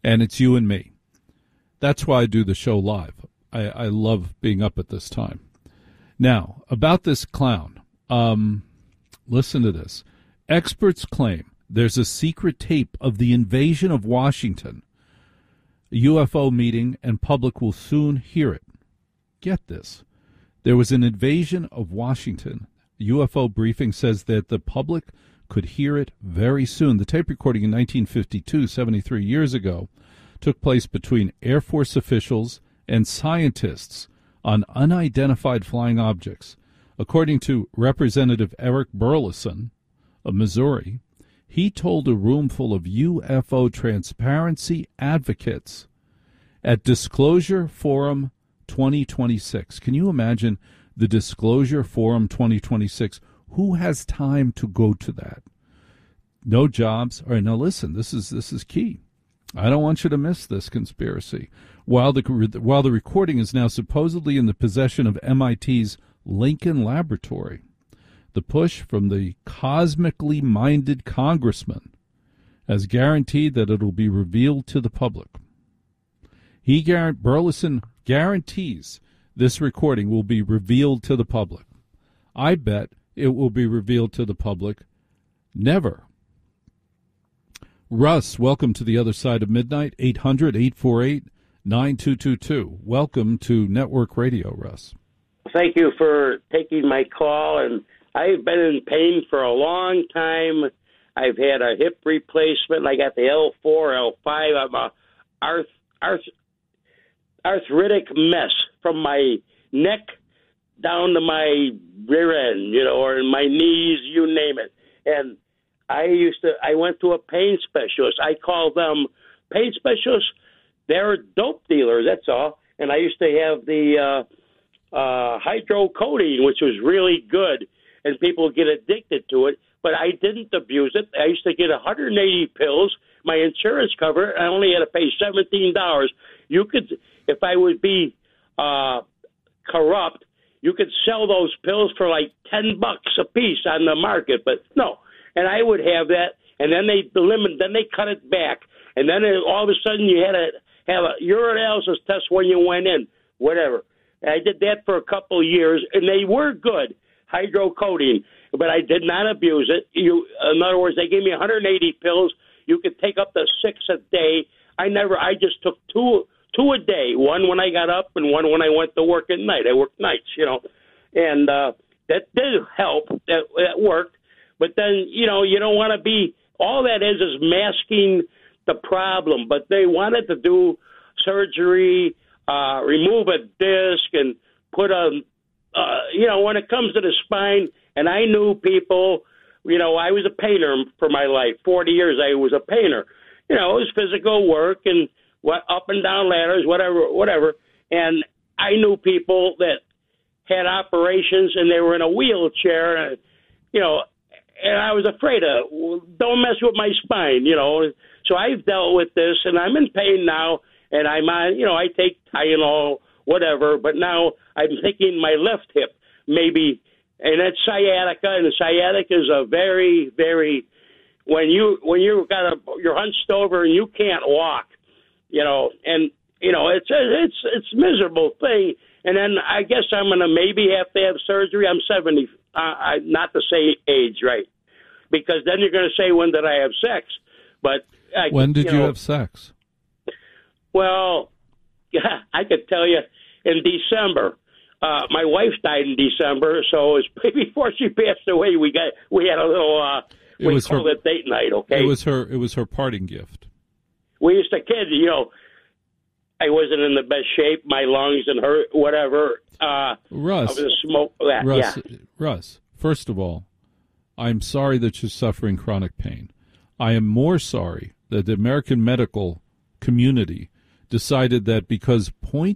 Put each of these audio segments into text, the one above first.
and it's you and me. That's why I do the show live. I love being up at this time. Now, about this clown, listen to this. Experts claim there's a secret tape of the invasion of Washington, a UFO meeting, and public will soon hear it. Get this. There was an invasion of Washington. UFO briefing says that the public could hear it very soon. The tape recording in 1952, 73 years ago, took place between Air Force officials and scientists on unidentified flying objects. According to Representative Eric Burleson of Missouri, he told a room full of UFO transparency advocates at Disclosure Forum 2026. Can you imagine the Disclosure Forum 2026? Who has time to go to that? No jobs. All right, now listen, this is key. I don't want you to miss this conspiracy. While the recording is now supposedly in the possession of MIT's Lincoln Laboratory, the push from the cosmically minded congressman has guaranteed that it will be revealed to the public. Burleson guarantees this recording will be revealed to the public. I bet it will be revealed to the public never. Russ, welcome to the other side of midnight, 800-848-9222. Welcome to Network Radio, Russ. Thank you for taking my call, and I've been in pain for a long time. I've had a hip replacement. I got the L4, L5. I'm a arthritic mess from my neck down to my rear end, or in my knees, you name it. And I went to a pain specialist. I call them pain specialists. They're dope dealers, that's all. And I used to have the hydrocodone, which was really good, and people get addicted to it. But I didn't abuse it. I used to get 180 pills. My insurance covered. I only had to pay $17. You could, if I would be corrupt, you could sell those pills for like $10 a piece on the market. But no. And I would have that, and then they cut it back, and then all of a sudden you had to have a urinalysis test when you went in, whatever. And I did that for a couple of years, and they were good, hydrocodone, but I did not abuse it. In other words, they gave me 180 pills. You could take up to 6 a day. I just took two a day, one when I got up and one when I went to work at night. I worked nights, and that did help. That worked. But then, you don't want to be – all that is masking the problem. But they wanted to do surgery, remove a disc, and put when it comes to the spine, and I knew people, I was a painter for my life. 40 years I was a painter. It was physical work and up and down ladders, whatever. And I knew people that had operations, and they were in a wheelchair, and I was afraid of, don't mess with my spine, So I've dealt with this, and I'm in pain now, and I'm on, I take Tylenol, whatever, but now I'm thinking my left hip, maybe, and it's sciatica, and sciatica is a very, very, when you're hunched over and you can't walk, and, it's a miserable thing. And then I guess I'm going to maybe have to have surgery. I'm 70, not to say age, right? Because then you're going to say, when did I have sex? But when did you have sex? Well, yeah, I could tell you in December. My wife died in December, so it was before she passed away. We had a little we called it date night. Okay, it was her parting gift. We used to kid, I wasn't in the best shape, my lungs and her whatever. Russ, I was a smoke. Russ, first of all, I'm sorry that you're suffering chronic pain. I am more sorry that the American medical community decided that because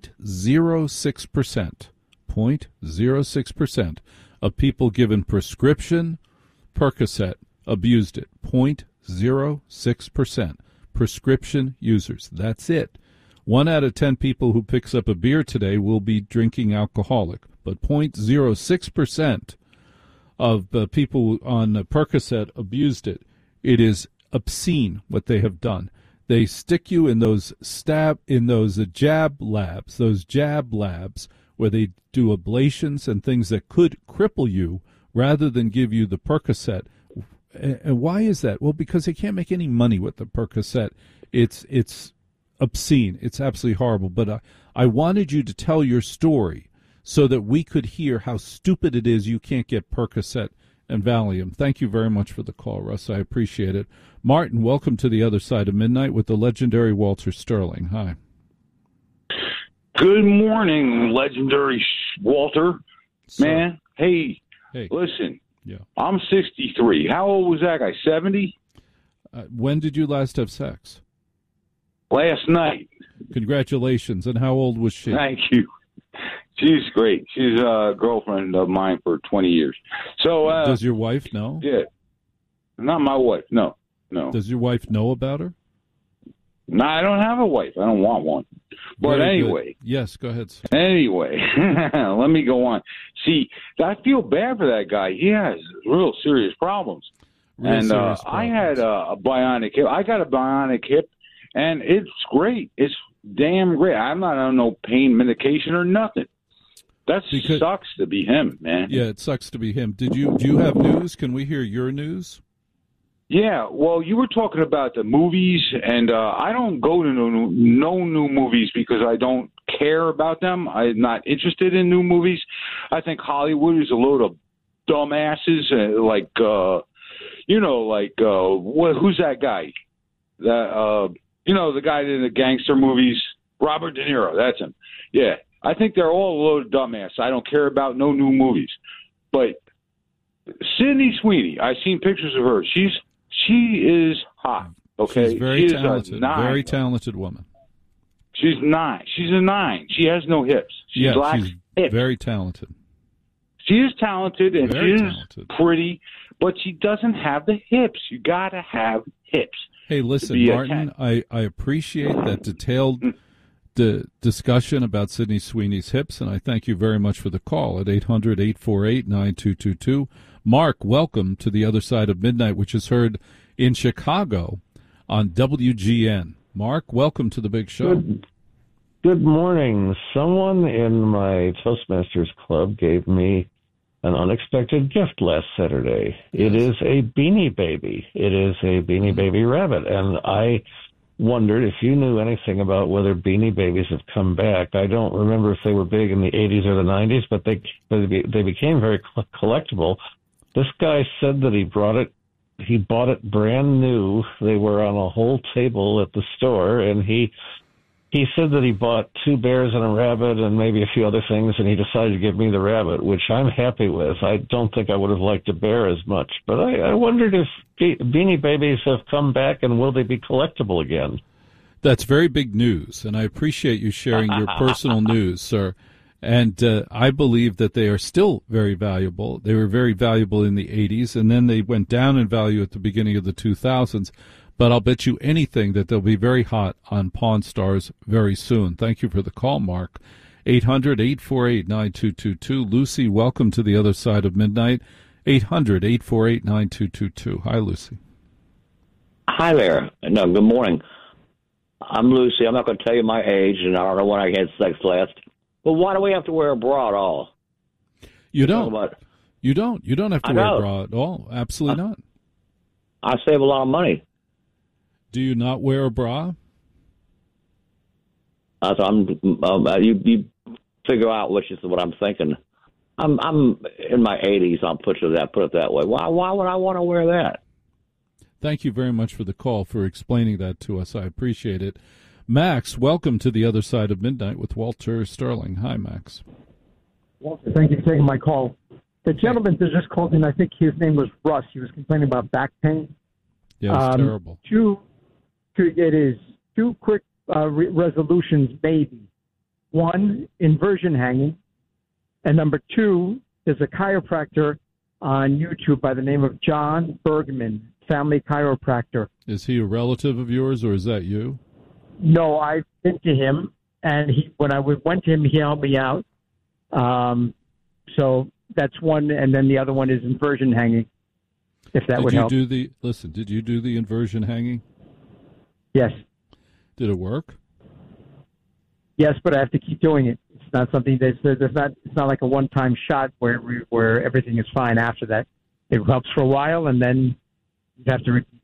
0.06% of people given prescription Percocet abused it. 0.06% prescription users. That's it. 1 out of 10 people who picks up a beer today will be drinking alcoholic, but 0.06% of people on Percocet abused it. It is obscene what they have done. They stick you in those jab labs where they do ablations and things that could cripple you rather than give you the Percocet. And why is that? Well, because they can't make any money with the Percocet. It's obscene. It's absolutely horrible. But I wanted you to tell your story so that we could hear how stupid it is you can't get Percocet and Valium. Thank you very much for the call, Russ. I appreciate it. Martin, welcome to the other side of midnight with the legendary Walter Sterling. Hi. Good morning, legendary Walter. Sir. Man, hey, listen, I'm 63. How old was that guy, 70? When did you last have sex? Last night. Congratulations. And how old was she? Thank you. She's great. She's a girlfriend of mine for 20 years. So, does your wife know? Yeah. Not my wife. No. Does your wife know about her? No, I don't have a wife. I don't want one. But Very anyway. Good. Yes, go ahead, sir. Anyway, let me go on. See, I feel bad for that guy. He has real serious problems. Serious problems. I had a bionic hip. I got a bionic hip, and it's great. It's damn great. I'm not on no pain medication or nothing. That sucks to be him, man. Yeah, it sucks to be him. Do you have news? Can we hear your news? Yeah, well, you were talking about the movies, and I don't go to no new movies because I don't care about them. I'm not interested in new movies. I think Hollywood is a load of dumbasses, who's that guy? The guy in the gangster movies, Robert De Niro. That's him. Yeah, I think they're all a load of dumbasses. I don't care about no new movies. But Sydney Sweeney, I've seen pictures of her. She is hot. Okay, she's very talented. Very talented woman. She's 9. She's a 9. She has no hips. She's hips. Very talented. She is talented and very she is pretty, but she doesn't have the hips. You got to have hips. Hey, listen, Martin, I appreciate that detailed discussion about Sydney Sweeney's hips, and I thank you very much for the call at 800-848-9222. Mark, welcome to the other side of midnight, which is heard in Chicago on WGN. Mark, welcome to the big show. Good morning. Someone in my Toastmasters club gave me an unexpected gift last Saturday. Yes. It is a Beanie Baby. It is a Beanie Baby rabbit, and I wondered if you knew anything about whether Beanie Babies have come back. I don't remember if they were big in the 80s or the 90s, but they became very collectible. This guy said that he bought it brand new. They were on a whole table at the store, and he said that he bought 2 bears and a rabbit and maybe a few other things, and he decided to give me the rabbit, which I'm happy with. I don't think I would have liked a bear as much, but I wondered if Beanie Babies have come back and will they be collectible again? That's very big news, and I appreciate you sharing your personal news, sir. And I believe that they are still very valuable. They were very valuable in the 80s, and then they went down in value at the beginning of the 2000s. But I'll bet you anything that they'll be very hot on Pawn Stars very soon. Thank you for the call, Mark. 800-848-9222. Lucy, welcome to the other side of midnight. 800-848-9222. Hi, Lucy. Hi there. No, good morning. I'm Lucy. I'm not going to tell you my age, and I don't know when I had sex last. But why do we have to wear a bra at all? You don't. You don't. You don't have to wear a bra at all. Absolutely not. I save a lot of money. Do you not wear a bra? You figure out which is what I'm thinking. I'm in my 80s. I'll put it that way. Why would I want to wear that? Thank you very much for the call, for explaining that to us. I appreciate it. Max, welcome to the other side of midnight with Walter Sterling. Hi, Max. Walter, thank you for taking my call. The gentleman that just called in, I think his name was Russ. He was complaining about back pain. Yeah, it's terrible. It is 2 quick resolutions, maybe. 1, inversion hanging. And number 2, there's a chiropractor on YouTube by the name of John Bergman, family chiropractor. Is he a relative of yours, or is that you? No, I've been to him, and when I went to him, he helped me out. So that's one, and then the other one is inversion hanging, if that would help. Did you do the inversion hanging? Yes. Did it work? Yes, but I have to keep doing it. It's not something it's not like a one-time shot where everything is fine after that. It helps for a while, and then you have to repeat.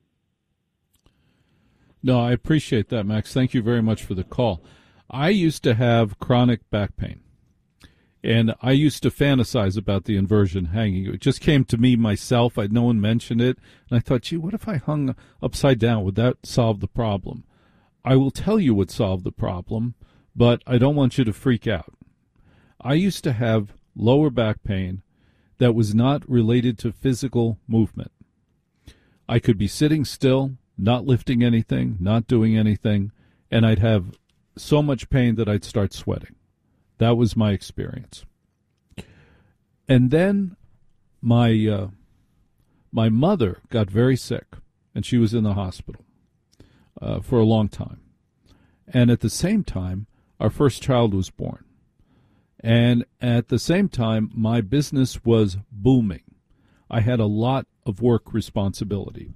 No, I appreciate that, Max. Thank you very much for the call. I used to have chronic back pain, and I used to fantasize about the inversion hanging. It just came to me myself. No one mentioned it, and I thought, gee, what if I hung upside down? Would that solve the problem? I will tell you what solved the problem, but I don't want you to freak out. I used to have lower back pain that was not related to physical movement. I could be sitting still, not lifting anything, not doing anything, and I'd have so much pain that I'd start sweating. That was my experience. And then my mother got very sick, and she was in the hospital for a long time. And at the same time, our first child was born. And at the same time, my business was booming. I had a lot of work responsibility.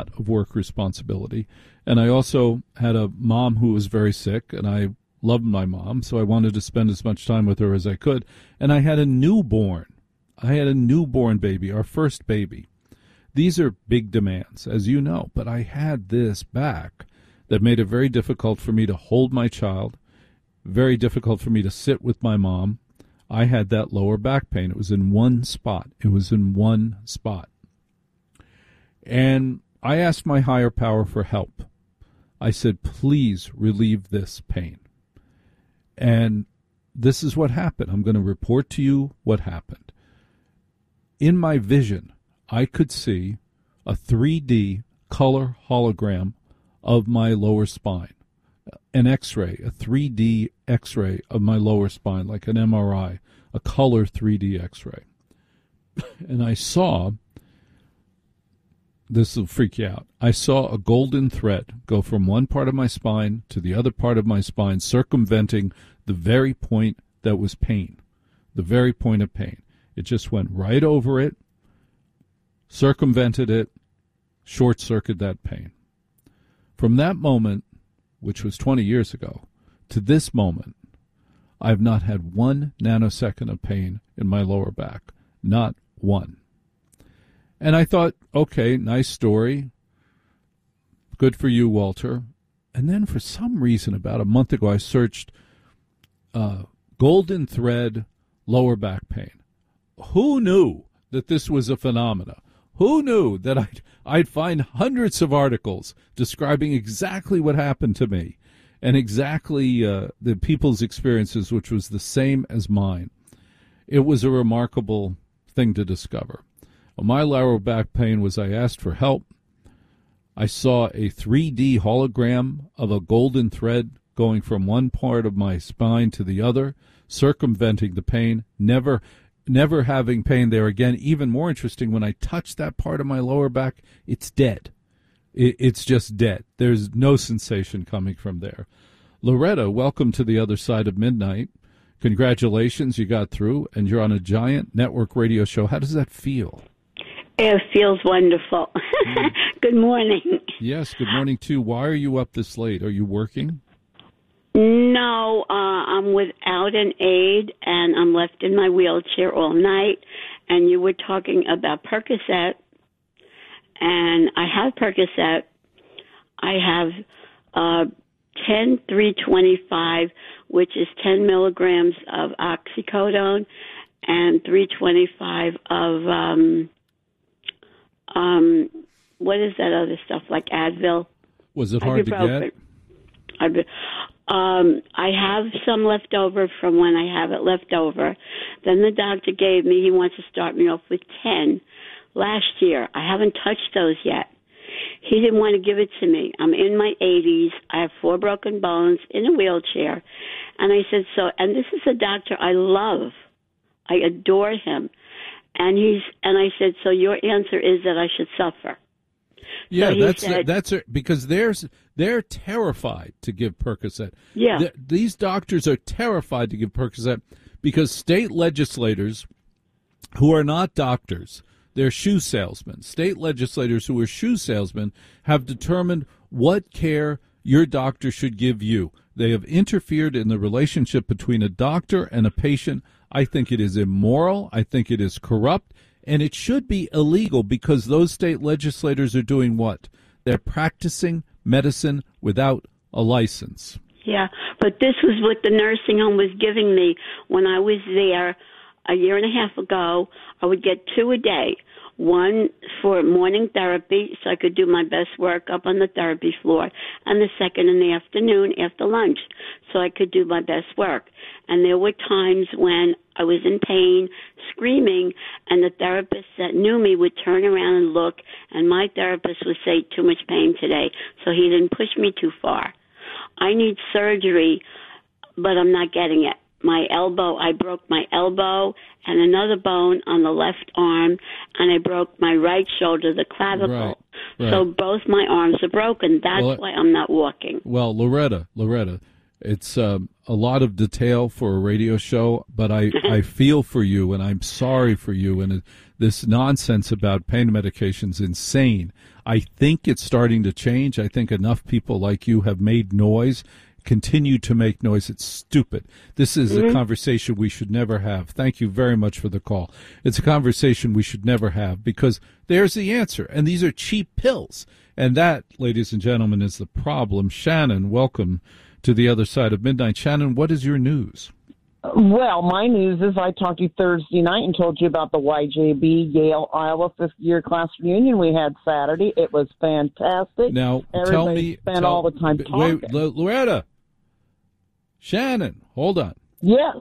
And I also had a mom who was very sick, and I loved my mom, so I wanted to spend as much time with her as I could. And I had a newborn. Baby, our first baby. These are big demands, as you know, but I had this back that made it very difficult for me to hold my child, very difficult for me to sit with my mom. I had that lower back pain. It was in one spot. And I asked my higher power for help. I said, please relieve this pain. And this is what happened. I'm going to report to you what happened. In my vision, I could see a 3D color hologram of my lower spine, an X-ray, a 3D X-ray of my lower spine, like an MRI, a color 3D X-ray. And I saw, this will freak you out, I saw a golden thread go from one part of my spine to the other part of my spine, circumventing the very point that was pain, the very point of pain. It just went right over it, circumvented it, short-circuited that pain. From that moment, which was 20 years ago, to this moment, I've not had 1 nanosecond of pain in my lower back. Not one. And I thought, okay, nice story. Good for you, Walter. And then for some reason, about a month ago, I searched golden thread lower back pain. Who knew that this was a phenomena? Who knew that I'd find hundreds of articles describing exactly what happened to me and exactly the people's experiences, which was the same as mine. It was a remarkable thing to discover. Well, my lower back pain was I asked for help. I saw a 3D hologram of a golden thread going from one part of my spine to the other, circumventing the pain, never having pain there again. Even more interesting, when I touch that part of my lower back, it's dead. It's just dead. There's no sensation coming from there. Loretta, welcome to the other side of midnight. Congratulations, you got through, and you're on a giant network radio show. How does that feel? It feels wonderful. Good morning. Yes, good morning, too. Why are you up this late? Are you working? No, I'm without an aid, and I'm left in my wheelchair all night. And you were talking about Percocet, and I have Percocet. I have 10-325, which is 10 milligrams of oxycodone, and 325 of what is that other stuff, like Advil? Was it hard to get? I have some left over from when I have it left over. Then the doctor gave me, he wants to start me off with 10 last year. I haven't touched those yet. He didn't want to give it to me. I'm in my 80s. I have 4 broken bones, in a wheelchair. And I said, and this is a doctor I love. I adore him. And I said, so your answer is that I should suffer. Yeah, so that's because they're terrified to give Percocet. Yeah, these doctors are terrified to give Percocet because state legislators, who are not doctors, they're shoe salesmen. State legislators who are shoe salesmen have determined what care your doctor should give you. They have interfered in the relationship between a doctor and a patient. I think it is immoral. I think it is corrupt. And it should be illegal because those state legislators are doing what? They're practicing medicine without a license. Yeah, but this was what the nursing home was giving me when I was there a year and a half ago. I would get 2 a day. One for morning therapy, so I could do my best work up on the therapy floor, and the second in the afternoon after lunch, so I could do my best work. And there were times when I was in pain, screaming, and the therapist that knew me would turn around and look, and my therapist would say, too much pain today, so he didn't push me too far. I need surgery, but I'm not getting it. My elbow, I broke my elbow and another bone on the left arm, and I broke my right shoulder, the clavicle. Right. So both my arms are broken. That's why I'm not walking. Well, Loretta, it's a lot of detail for a radio show, but I feel for you, and I'm sorry for you, and this nonsense about pain medication is insane. I think it's starting to change. I think enough people like you have made noise, continue to make noise. It's stupid. This is a conversation we should never have. Thank you very much for the call. It's a conversation we should never have because there's the answer, and these are cheap pills. And that, ladies and gentlemen, is the problem. Shannon, welcome to the other side of midnight. Shannon, what is your news? Well, my news is I talked to you Thursday night and told you about the YJB Yale, Iowa fifth-year class reunion we had Saturday. It was fantastic. Now, Everybody spent all the time talking. Wait, Loretta. Shannon, hold on. Yes.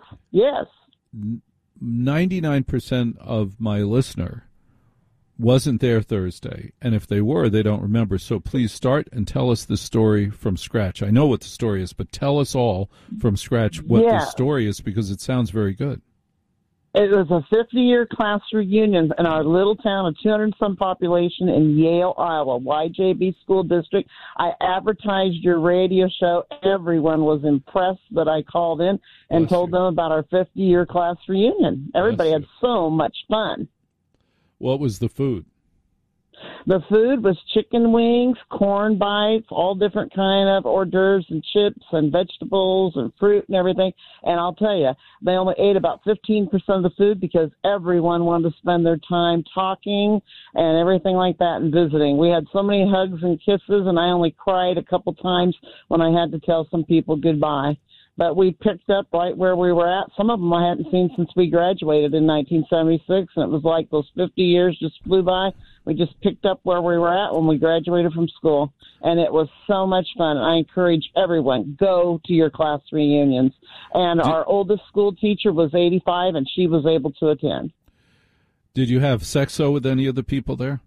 99% of my listener wasn't there Thursday, and if they were, they don't remember. So please start and tell us the story from scratch. I know what the story is, but tell us all from scratch what the story is because it sounds very good. It was a 50-year class reunion in our little town of 200-some population in Yale, Iowa, YJB School District. I advertised your radio show. Everyone was impressed that I called in and told them about our 50-year class reunion. Everybody had so much fun. What was the food? The food was chicken wings, corn bites, all different kind of hors d'oeuvres and chips and vegetables and fruit and everything. And I'll tell you, they only ate about 15% of the food because everyone wanted to spend their time talking and everything like that and visiting. We had so many hugs and kisses, and I only cried a couple times when I had to tell some people goodbye. But we picked up right where we were at. Some of them I hadn't seen since we graduated in 1976, and it was like those 50 years just flew by. We just picked up where we were at when we graduated from school, and it was so much fun. I encourage everyone, go to your class reunions. And our oldest school teacher was 85, and she was able to attend. Did you have sexo with any of the people there?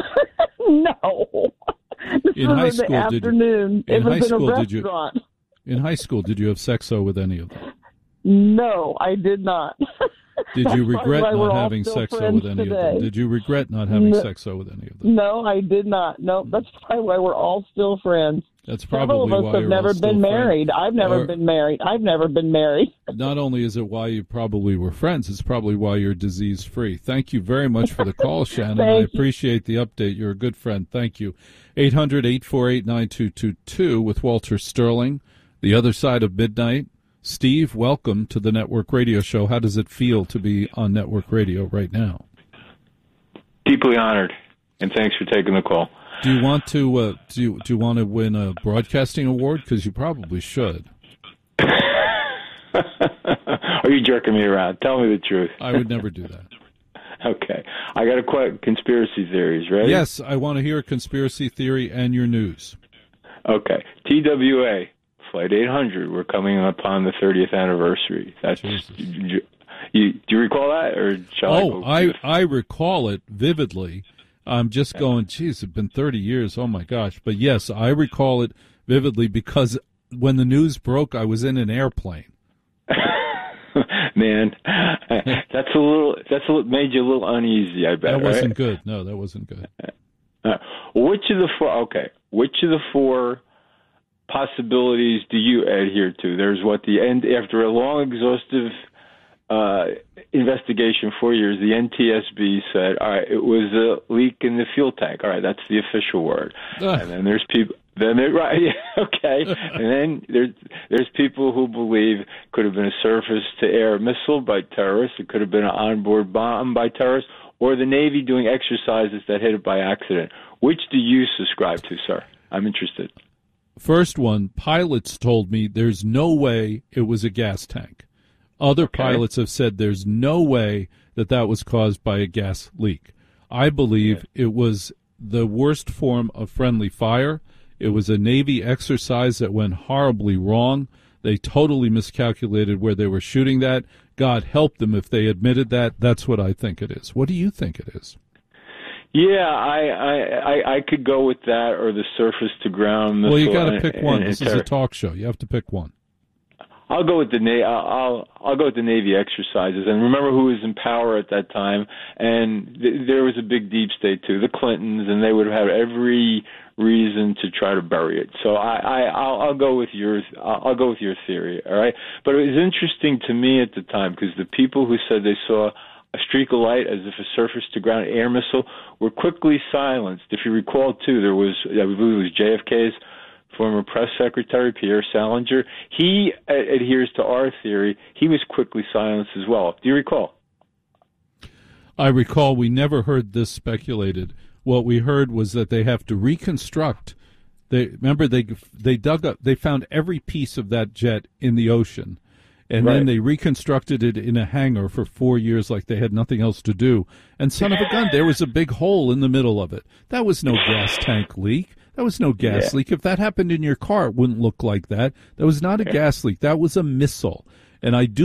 No. In high school, did you? It was in a restaurant. In high school, did you have sexo with any of them? No, I did not. Did you regret not having sexo with any of them? Did you regret not having sexo with any of them? No, I did not. No, that's probably why we're all still friends. That's probably why Several of us have never been married. I've never been married. I've never been married. Not only is it why you probably were friends, it's probably why you're disease-free. Thank you very much for the call, Shannon. I appreciate the update. You're a good friend. Thank you. 800-848-9222 with Walter Sterling. The other side of midnight. Steve, welcome to the Network Radio Show. How does it feel to be on Network Radio right now? Deeply honored, and thanks for taking the call. Do you want to do you want to win a broadcasting award? Because you probably should. Are you jerking me around? Tell me the truth. I would never do that. Okay. I got a conspiracy theories, right? Yes, I want to hear a conspiracy theory and your news. Okay. TWA. Flight 800. We're coming upon the 30th anniversary. That's do you recall that, or shall I recall it vividly. I'm just going, geez, it's been 30 years. Oh my gosh! But yes, I recall it vividly because when the news broke, I was in an airplane. Man, that's a little made you a little uneasy. I bet that wasn't good. No, that wasn't good. Which of the four possibilities do you adhere to? There's after a long, exhaustive investigation, 4 years, the NTSB said, all right, it was a leak in the fuel tank. All right, that's the official word. And then there's Then right, yeah, okay. And then there's people who believe it could have been a surface-to-air missile by terrorists. It could have been an onboard bomb by terrorists, or the Navy doing exercises that hit it by accident. Which do you subscribe to, sir? I'm interested. First one, pilots told me there's no way it was a gas tank. Other pilots have said there's no way that was caused by a gas leak. I believe it was the worst form of friendly fire. It was a Navy exercise that went horribly wrong. They totally miscalculated where they were shooting that. God help them if they admitted that. That's what I think it is. What do you think it is? Yeah, I could go with that or the surface to ground missile. Well, you got to pick one. This is a talk show. You have to pick one. I'll go with the I'll go with the Navy exercises. And remember who was in power at that time? And there was a big deep state too, the Clintons, and they would have had every reason to try to bury it. So I'll go with yours. I'll go with your theory. All right. But it was interesting to me at the time because the people who said they saw a streak of light as if a surface-to-ground air missile were quickly silenced. If you recall, too, there was, I believe it was JFK's former press secretary, Pierre Salinger. He adheres to our theory. He was quickly silenced as well. Do you recall? I recall. We never heard this speculated. What we heard was that they have to reconstruct. They dug up. They found every piece of that jet in the ocean. And then they reconstructed it in a hangar for 4 years like they had nothing else to do. And son of a gun, there was a big hole in the middle of it. That was no gas tank leak. That was no gas leak. If that happened in your car, it wouldn't look like that. That was not a gas leak. That was a missile. And I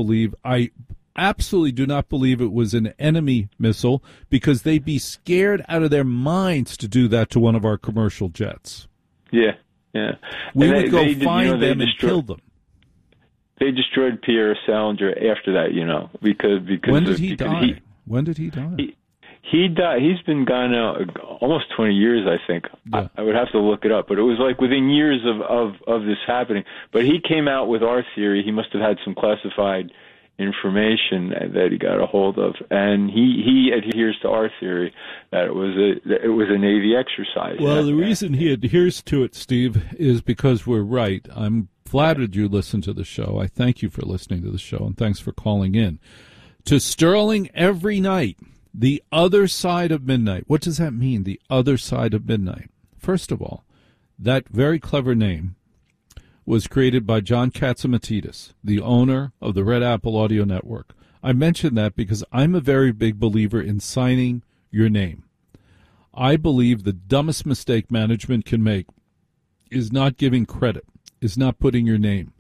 absolutely do not believe it was an enemy missile because they'd be scared out of their minds to do that to one of our commercial jets. Yeah. We would go find them and kill them. They destroyed Pierre Salinger after that, because when did he die? When did he die? He died. He's been gone now almost 20 years, I think. Yeah. I would have to look it up, but it was like within years of this happening. But he came out with our theory. He must have had some classified information that he got a hold of, and he adheres to our theory that it was a Navy exercise. Well, the reason he adheres to it, Steve, is because we're right. I'm flattered you listen to the show. I thank you for listening to the show, and thanks for calling in. To Sterling every night, the other side of midnight. What does that mean, the other side of midnight? First of all, that very clever name was created by John Catsimatidis, the owner of the Red Apple Audio Network. I mention that because I'm a very big believer in signing your name. I believe the dumbest mistake management can make is not giving credit, is not putting your name.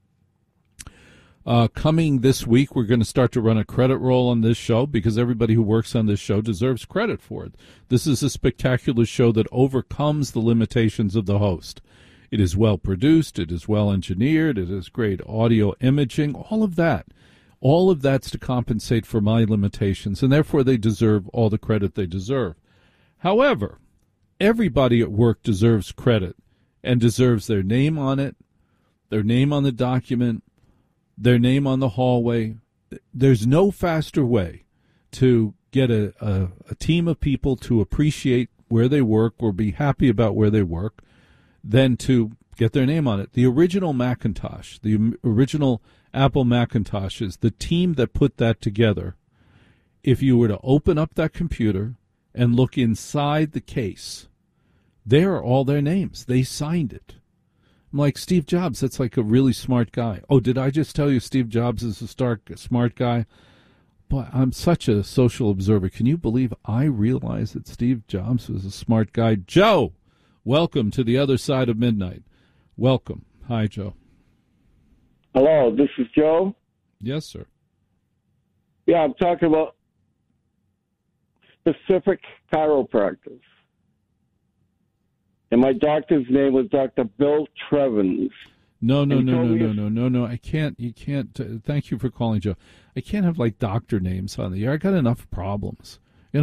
Coming this week, we're going to start to run a credit roll on this show because everybody who works on this show deserves credit for it. This is a spectacular show that overcomes the limitations of the host. It is well produced, it is well engineered, it has great audio imaging, all of that. All of that's to compensate for my limitations, and therefore they deserve all the credit they deserve. However, everybody at work deserves credit and deserves their name on it, their name on the document, their name on the hallway. There's no faster way to get a team of people to appreciate where they work or be happy about where they work than to get their name on it. The original Macintosh, the original Apple Macintoshes, the team that put that together, if you were to open up that computer and look inside the case, there are all their names. They signed it. I'm like, Steve Jobs, that's like a really smart guy. Oh, did I just tell you Steve Jobs is a smart guy? Boy, I'm such a social observer. Can you believe I realized that Steve Jobs was a smart guy? Joe, welcome to the other side of midnight. Welcome. Hi, Joe. Hello, this is Joe. Yes, sir. Yeah, I'm talking about specific chiropractors. And my doctor's name was Dr. Bill Trevins. No. I can't. You can't. Thank you for calling, Joe. I can't have like doctor names on the air. I got enough problems.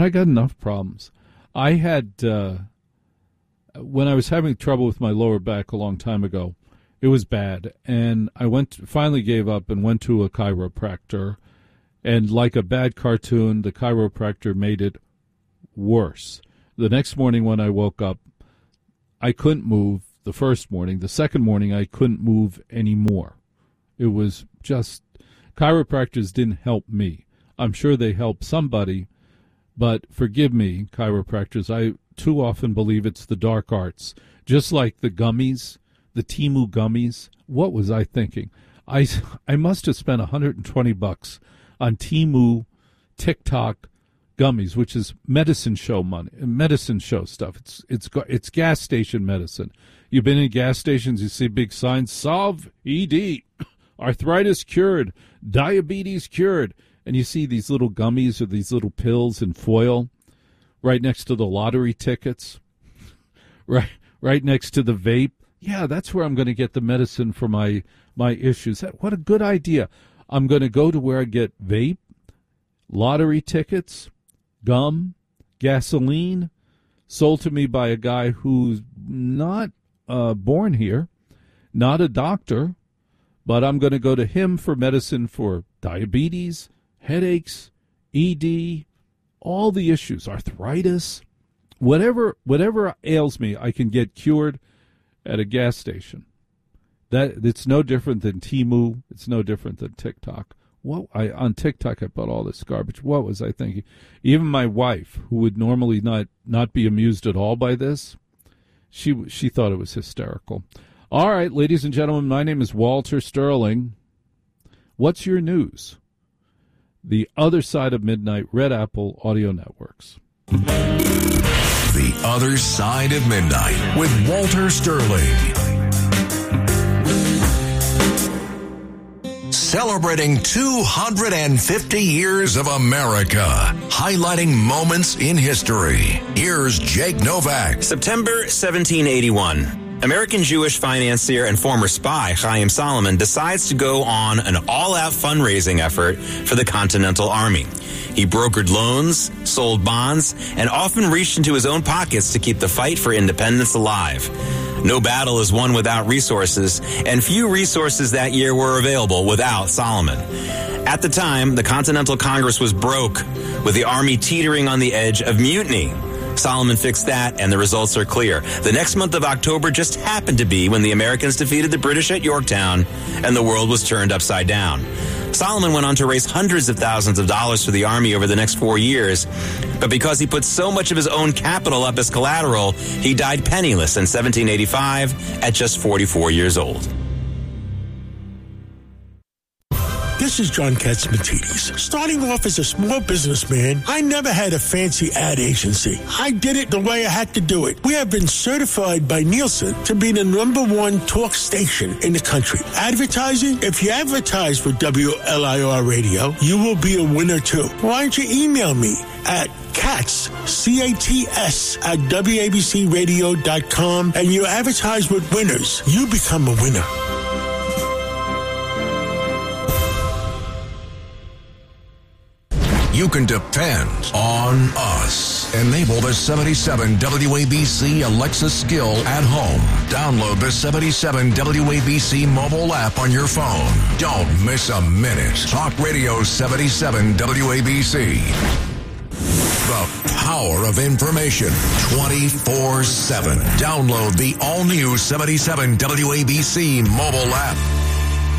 I had when I was having trouble with my lower back a long time ago. It was bad, and I finally gave up and went to a chiropractor. And like a bad cartoon, the chiropractor made it worse. The next morning when I woke up, I couldn't move the first morning. The second morning, I couldn't move anymore. It was just, chiropractors didn't help me. I'm sure they help somebody, but forgive me, chiropractors, I too often believe it's the dark arts. Just like the gummies, the Temu gummies. What was I thinking? I must have spent $120 on Temu TikTok gummies, which is medicine show money, medicine show stuff. It's gas station medicine. You've been in gas stations, you see big signs, solve ED, arthritis cured, diabetes cured, and you see these little gummies or these little pills in foil right next to the lottery tickets, right next to the vape. Yeah, that's where I'm going to get the medicine for my issues. What a good idea. I'm going to go to where I get vape, lottery tickets, gum, gasoline, sold to me by a guy who's not born here, not a doctor, but I'm going to go to him for medicine for diabetes, headaches, ED, all the issues, arthritis, whatever ails me, I can get cured at a gas station. It's no different than Temu. It's no different than TikTok. On TikTok, I bought all this garbage. What was I thinking? Even my wife, who would normally not be amused at all by this, she thought it was hysterical. All right, ladies and gentlemen, my name is Walter Sterling. What's your news? The Other Side of Midnight, Red Apple Audio Networks. The Other Side of Midnight with Walter Sterling. Celebrating 250 years of America, highlighting moments in history. Here's Jake Novak. September 1781. American Jewish financier and former spy Chaim Salomon decides to go on an all-out fundraising effort for the Continental Army. He brokered loans, sold bonds, and often reached into his own pockets to keep the fight for independence alive. No battle is won without resources, and few resources that year were available without Salomon. At the time, the Continental Congress was broke, with the Army teetering on the edge of mutiny. Salomon fixed that, and the results are clear. The next month of October just happened to be when the Americans defeated the British at Yorktown, and the world was turned upside down. Solomon went on to raise hundreds of thousands of dollars for the Army over the next 4 years, but because he put so much of his own capital up as collateral, he died penniless in 1785 at just 44 years old. This is John Katzmatidis. Starting off as a small businessman, I never had a fancy ad agency. I did it the way I had to do it. We have been certified by Nielsen to be the #1 talk station in the country. Advertising? If you advertise for WLIR Radio, you will be a winner too. Why don't you email me at Katz, C-A-T-S, at WABCRadio.com, and you advertise with winners. You become a winner. You can depend on us. Enable the 77 WABC Alexa skill at home. Download the 77 WABC mobile app on your phone. Don't miss a minute. Talk Radio 77 WABC. The power of information 24/7. Download the all-new 77 WABC mobile app.